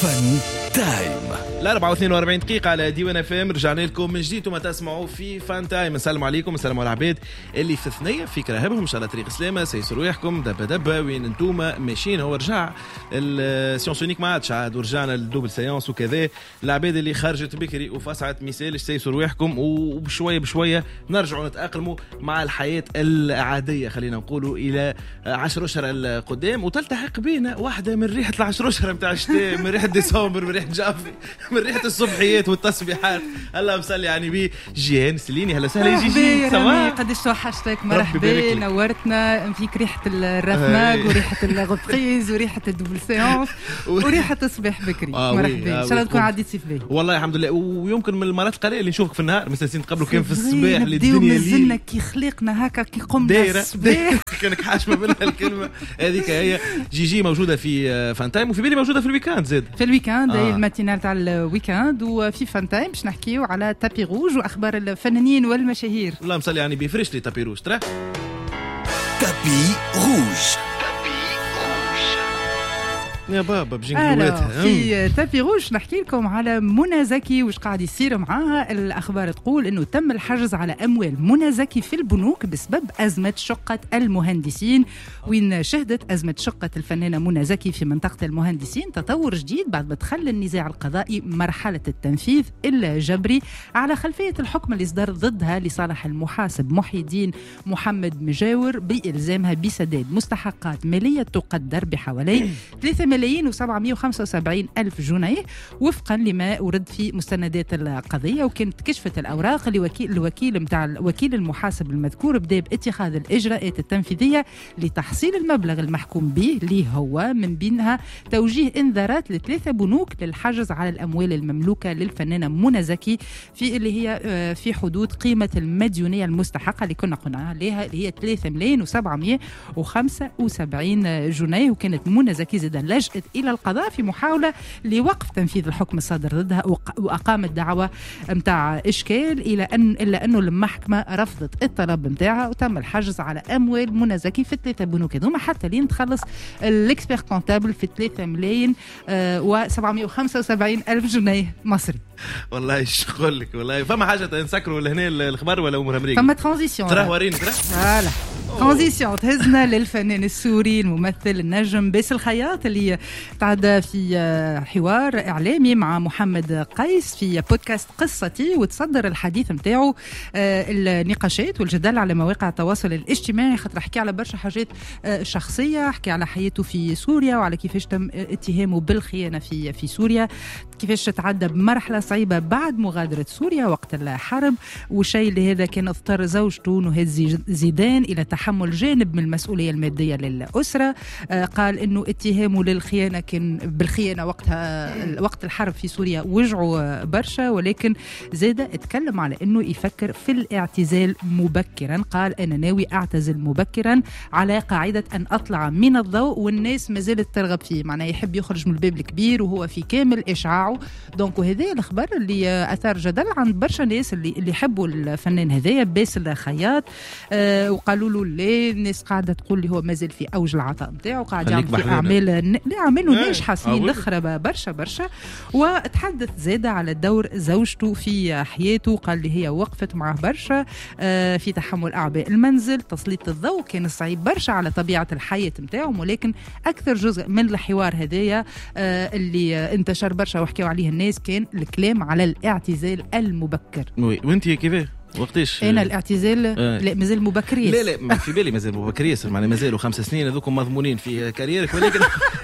فن تايم. 42 دقيقة على ديوان اف ام. رجعنا لكم من جديد وما تسمعوا في فان تايم. نسلم عليكم، نسلم على العباد اللي في ثنية في كراهبهم على طريق سلامة، سيسروا يحكم دبا وين انتوما ماشيين. هو رجع السيونس يونيك ما عادش عاد، ورجعنا للدوبل سيونس وكذا. العباد اللي خرجت بكري وفسعت مثال سيسروا يحكم، وبشوية بشوية نرجعوا نتأقلموا مع الحياة العادية، خلينا نقولوا إلى 10 أشهر القدام، وتلتحق بينا واحدة من ريحة 10 أشهر متاع الشتاء، من ريحة ديسمبر، من ريحة جافي، من ريحة الصبحيات والتصبيحات. الله مسلي يعني بي جيان سليني. هلا سهلا جيجي، سوا قداش توحشتك. مرحبا، نورتنا فيك. ريحة الرفماج وريحة الغطريز وريحة الدبل سيونس وريحة الصباح بكري. مرحبا، ان شاء الله تكون عديت صيف باهي. والله الحمد لله. ويمكن من المرات القليلة اللي نشوفك في النهار، مستنسين نتقابلوا كان في الصباح للدنيا مازلنا كي خلقنا هكا كي قمنا الصباح. كانك حاشمة منها الكلمة هذيك. هي جيجي موجودة في فان تايم، وفي بالي موجودة في الويكاند زاد. في الويكاند الماتينال تاع الويكاند، وفي فان تايم باش نحكيو على تابي روج واخبار الفنانين والمشاهير. الله مسلي يعني بيفرش لي تابي روج. ترى تابي روج يا بابا بجنجواتها. في تابي روج نحكي لكم على منى زكي وش قاعد يصير معاها. الأخبار تقول أنه تم الحجز على أموال منى زكي في البنوك بسبب أزمة شقة المهندسين، وين شهدت أزمة شقة الفنانة منى زكي في منطقة المهندسين تطور جديد بعد ما دخل النزاع القضائي مرحلة التنفيذ الجبري على خلفية الحكم اللي صدر ضدها لصالح المحاسب محي الدين محمد مجاور بإلزامها بسداد مستحقات مالية تقدر بحوالي 3,775,000 جنيه وفقا لما ورد في مستندات القضية. وكانت كشفت الأوراق الوكيل المحاسب المذكور بدأ باتخاذ الإجراءات التنفيذية لتحصيل المبلغ المحكوم به، اللي هو من بينها توجيه إنذارات ل3 بنوك للحجز على الأموال المملوكة للفنانة منى زكي في اللي هي في حدود قيمة المديونية المستحقة اللي كنا قلنا عليها، اللي هي 3,775,000 جنيه. وكانت منى زكي زيدا لجأت إلى القضاء في محاولة لوقف تنفيذ الحكم الصادر ضدها، وأقامت دعوة متاع إشكال إلا أنه المحكمة رفضت الطلب متاعها، وتم الحجز على أموال منى زكي في 3 بنوك هذوما حتى لين تخلص الإكسبير كونتابل في 3,775,000 جنيه مصري. والله شغل لك والله. فما حاجة نسكروا لهنا الخبر ولا أمور أمريكا؟ فما ترانزيسيون. تراه وريني فوالا ترانزيسيون. تهزنا للفنان السوري الممثل النجم باسل الخياط اللي تعدى في حوار إعلامي مع محمد قيس في بودكاست قصتي، وتصدر الحديث متاعه النقاشات والجدل على مواقع التواصل الاجتماعي، خاطر حكي على برشا حاجات شخصية، حكي على حياته في سوريا وعلى كيفاش تم اتهامه بالخيانة في سوريا، كيفاش تعدى بمرحلة صعيبة بعد مغادرة سوريا وقت الحرب، والشيء اللي هذا كان اضطر زوجته نهاد زيدان إلى تحمل جانب من المسؤولية المادية للأسرة. قال إنه اتهامه للخيانة كان بالخيانة وقت الحرب في سوريا وجعوا برشا، ولكن زاد اتكلم على إنه يفكر في الاعتزال مبكرا. قال أنا ناوي أعتزل مبكرا على قاعدة أن أطلع من الضوء والناس ما زالت ترغب فيه، معناه يحب يخرج من الباب الكبير وهو في كامل إشعاعه. دونك وهذا الأخبار اللي أثار جدل عند برشا ناس اللي يحبوا الفنان هذايا باسل الخياط. وقالوا له ليه الناس قاعدة تقول لي هو مازال في أوج العطاء متاعه، قاعد يعمل في أعماله ناجحة سنين الأخرى برشا. وتحدث زادة على دور زوجته في حياته، قال لي هي وقفت معه برشا في تحمل أعباء المنزل، تسليط الضوء كان صعيب برشا على طبيعة الحياة متاعهم، ولكن أكثر جزء من الحوار هذايا اللي انتشر برشا وحكيوا عليه الناس كان الكلام على الاعتزال المبكر. وانتي كيفاه وقتيش؟ انا الاعتزال لا مازال مبكر ياسر. لا في بالي مازال مبكر ياسر، معناها مازالوا 5 سنين هذوكم مضمونين في كاريرك، ولكن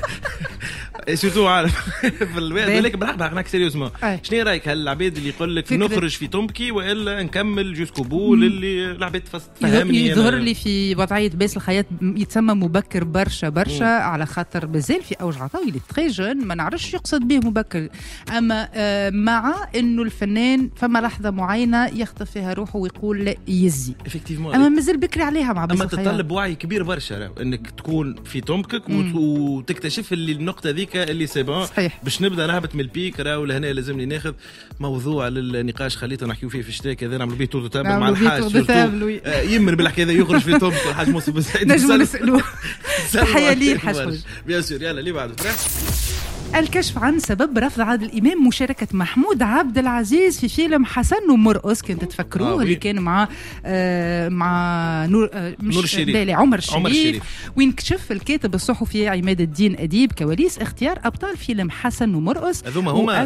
سيرتو عارف في الوقت. ولكن بالحق هناك سيريوزمون شنو رايك هالعباد اللي يقول لك نخرج في تومبكي والا نكمل جوسكو بو اللي العباد تفهمني؟ يظهر لي في وضعيه باسل الخياط يتسمى مبكر برشا على خاطر مازال في اوج عطاء اللي تري جون، ما نعرفش يقصد به مبكر، اما مع انه الفنان فما لحظه معينه يخطف فيها روحه ويقول لا يزي اما مازال بكري عليها مع باسل الخياط. اما تطلب وعي كبير برشا انك تكون في تومبكك وتكتشف اللي النقطه ذيك اللي سيبان باش نبدا نهبط من البيك. راهو لهنا لازمني ناخذ موضوع للنقاش خليته نحكيو فيه في الشتاء كذا، نعملوا به تور تابل مع الحاج يمن بالحكي هذا يخرج في تومبك الحاج مصطفى سعيد نجم نسالوه. تحيه لي الحاج بيان سور. يلا اللي بعده الكشف عن سبب رفض عادل إمام مشاركة محمود عبد العزيز في فيلم حسن ومرقص. كنت تفكروه اللي كان مع نور الشريف. عمر الشريف. وين كشف الكاتب الصحفي عماد الدين أديب كواليس اختيار أبطال فيلم حسن ومرقص. هذا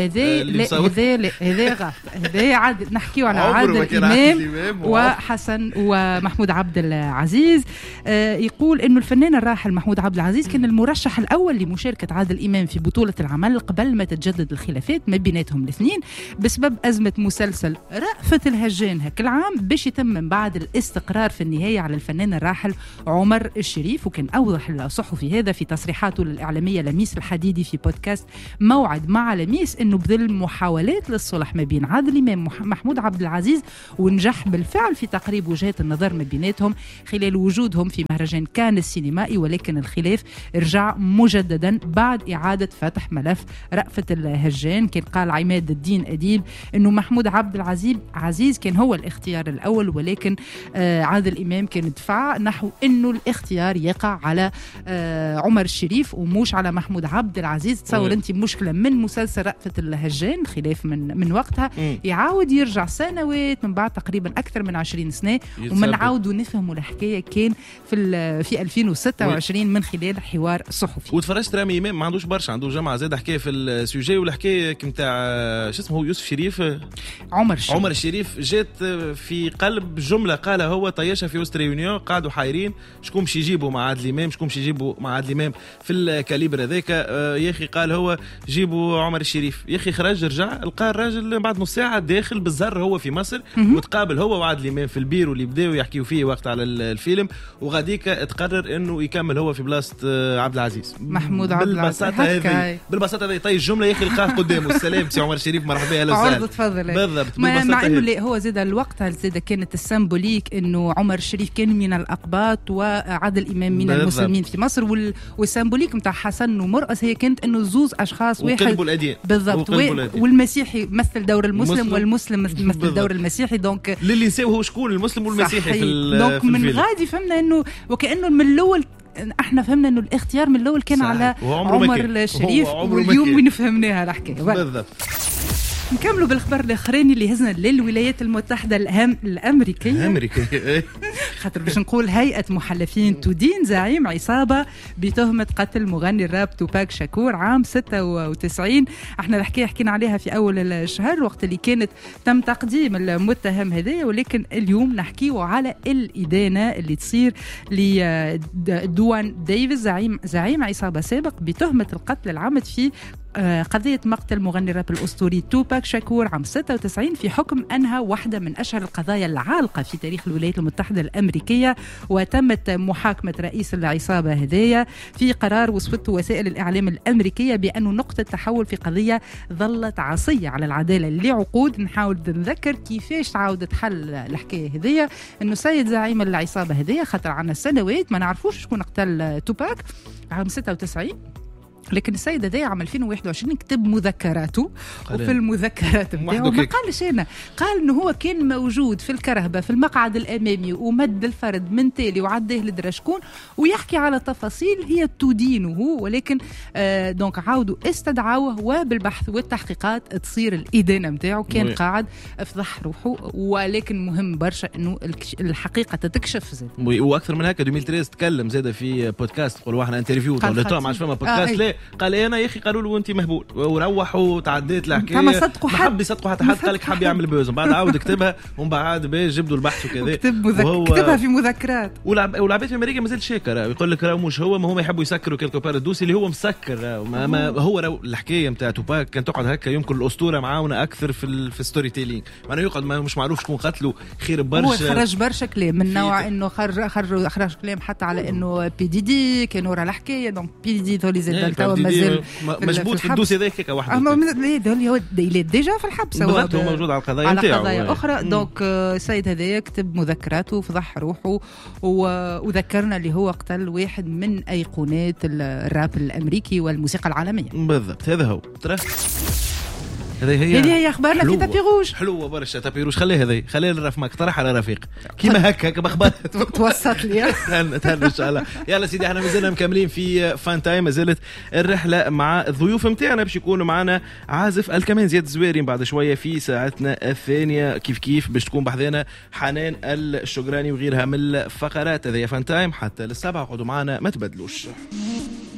عادل نحكيه على عادل إمام وحسن ومحمود عبد العزيز. يقول إنه الفنان الراحل محمود عبد العزيز كان المرشح الأول لمشاركة عادل إمام في بطولة العمل قبل ما تتجدد الخلافات ما بيناتهم الاثنين بسبب أزمة مسلسل رأفت الهجان هك العام باش يتم من بعد الاستقرار في النهاية على الفنان الراحل عمر الشريف. وكان أوضح الصحفي هذا في تصريحاته للإعلامية لميس الحديدي في بودكاست موعد مع لميس إنه بذل محاولات للصلح ما بين عادل إمام ومحمود عبد العزيز ونجح بالفعل في تقريب وجهات النظر ما بيناتهم خلال وجودهم في مهرجان كان السينمائي، ولكن الخلاف رجع مجددا بعد إعادة فتح ملف رأفت الهجان. كان قال عماد الدين أديب إنه محمود عبد العزيز كان هو الاختيار الأول، ولكن عادل إمام كان دفع نحو إنه الاختيار يقع على عمر الشريف وموش على محمود عبد العزيز. تصور أنت مشكلة من مسلسل رأفت الهجان خلاف من وقتها يعاود يرجع سنوات من بعد تقريبا أكثر من 20 سنة ومن عاودوا نفهموا الحكاية كان في 2026 من خلال حوار صحفي. وتفرجت رامي إمام ما عندوش برشا، عنده جماعة زاد حكاية في السوجي والحكاية كمتاع شو اسمه هو يوسف شريف عمر الشريف جات في قلب جملة قالها هو طيشها في وسط ريونيون قاعدوا حايرين شكون باش يجيبوا مع عادل إمام مع عادل إمام في الكاليبر هذاك. يا أخي قال هو جيبوا عمر الشريف. يا أخي خرج رجع لقى الراجل بعد نص ساعة داخل بالزر هو في مصر وتقابل هو وعادل إمام في البيرو اللي بداوا يحكيوا فيه وقت على الفيلم، وغاديك تقرر إنه يكمل هو في بلاصة عبد العزيز محمود عبد العزيز. بالبساطة هذه طي الجملة يا أخي لقاه قدامه السلام سي عمر الشريف مرحبا أهلا وسهلا تفضل. بالضبط مع إنه هو زاد الوقت زاد كانت السمبوليك إنه عمر الشريف كان من الأقباط وعادل إمام من المسلمين في مصر، والسمبوليك متاع حسن ومرقص هي كانت إنه زوز أشخاص واحد بالضبط والمسيحي مثل دور المسلم والمسلم مثل دور المسيحي. دونك للي نساو هو شكون المسلم والمسيحي في دونك من غادي فهمنا إنه وكأنه من الأول احنا فهمنا انه الاختيار من الاول كان على عمر الشريف واليوم وين فهمناها الحكايه بالضبط. نكملوا بالخبر الاخراني اللي هزنا للولايات المتحده الامريكيه خاطر باش نقول هيئه محلفين تدين زعيم عصابه بتهمه قتل مغني الراب توباك شاكور عام 96. احنا الحكايه حكينا عليها في اول الشهر وقت اللي كانت تم تقديم المتهم هذايا، ولكن اليوم نحكيوا على الادانه اللي تصير لدوان ديفيز زعيم عصابه سابق بتهمه القتل العمد في قضية مقتل مغني الراب الأسطوري توباك شاكور عام 96 في حكم أنها واحدة من أشهر القضايا العالقة في تاريخ الولايات المتحدة الأمريكية. وتمت محاكمة رئيس العصابة هذية في قرار وصفته وسائل الإعلام الأمريكية بأنه نقطة تحول في قضية ظلت عصية على العدالة لعقود. نحاول نذكر كيفاش تعاودت حل الحكاية هذية. أنه سيد زعيم العصابة هذية خطر عنا سنوات ما نعرفوش شكون قتل توباك عام 96، لكن السيد هذا عام 2021 كتب مذكراته وفي المذكرات بتاعه ما قالش هنا، قال انه هو كان موجود في الكرهبه في المقعد الامامي ومد الفرد من تالي وعداه لدرا شكون ويحكي على تفاصيل هي تدينه، ولكن دونك عاودوا استدعوه وبالبحث والتحقيقات تصير الادانه نتاعو كان قاعد افضح روحه. ولكن مهم برشا انه الحقيقه تتكشف زاد. واكثر من هكا 2013 تكلم زاد في بودكاست قول واحد انترفيو ولا ما عادش فما بودكاست لا قال انا يا اخي قالوا له انت مهبول وروح وتعديت الحكايه ما حب يصدقوا حتى حد قال لك حب يعمل بوزن بعد عاود كتبها ومن بعد جبدوا البحث وكذا كتبها في مذكرات. والعباد في امريكا مازال شاكر يقول لك راه مش هو ما هم يحبوا يسكروا كيلكو بار الدوسي اللي هو مسكر ما هو الحكايه نتاع توباك كان تقعد هكا يمكن الاسطوره معاونه اكثر في ستوري تيلينج معناه يقعد مش معروف شكون قتله خير برشا. هو خرج برشا كلام من نوع انه خرج كلام حتى على انه بي دي كان ورا الحكايه دونك بي دي ذولي زاد توا مازال مجبوط في الدوسي ذاك هكا واحد هو ديجا في الحبس هو موجود على القضايا نتاعو على قضايا اخرى. دونك السيد هذا يكتب مذكراته وفضح روحه وذكرنا اللي هو قتل واحد من ايقونات الراب الامريكي والموسيقى العالميه بالضبط. هذا هو ترى هذه هي اخبارنا في تابي روج. حلوه برشا تابي روج. خليها للرف ما اقترح على رفيق كيما هكا باخبار توسط لي تهنى ان شاء الله. يلا سيدي احنا مازلنا مكملين في فان تايم. ما زالت الرحله مع الضيوف نتاعنا باش يكونوا معنا عازف الكمان زياد الزويري بعد شويه في ساعتنا الثانيه كيف باش تكون بحذانا حنان الشجراني وغيرها من الفقرات. هذه فان تايم حتى للسبعة. قعدوا معنا ما تبدلوش.